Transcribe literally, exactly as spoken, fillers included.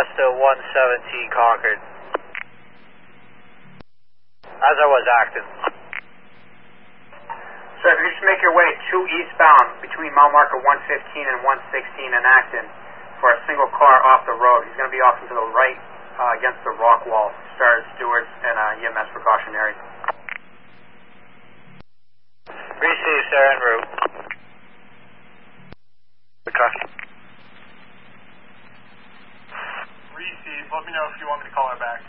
Delta one seventeen Concord. As I was acting. So if you just make your way two eastbound between mile marker one fifteen and one sixteen in Acton for a single car off the road. He's going to be off into the right uh, against the rock wall. Stars, stewards, and uh, E M S precautionary. Receive, sir, en route. Receive. Let me know if you want me to call her back.